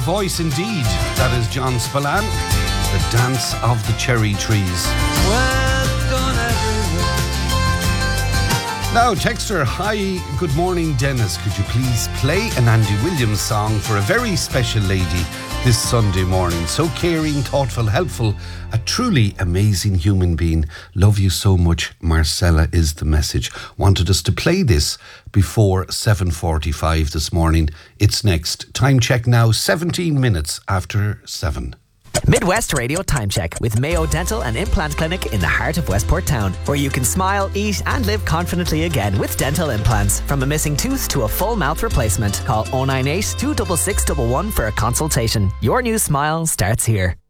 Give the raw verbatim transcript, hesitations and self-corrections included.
voice indeed. That is John Spillane, The Dance of the Cherry Trees. Now, texter, hi, good morning, Dennis. Could you please play an Andy Williams song for a very special lady this Sunday morning? So caring, thoughtful, helpful, a truly amazing human being. Love you so much, Marcella is the message. Wanted us to play this before seven forty-five this morning. It's next. Time check now, seventeen minutes after seven. Midwest Radio Time Check with Mayo Dental and Implant Clinic in the heart of Westport Town, where you can smile, eat and live confidently again with dental implants. From a missing tooth to a full mouth replacement. Call oh nine eight, two six six one one for a consultation. Your new smile starts here.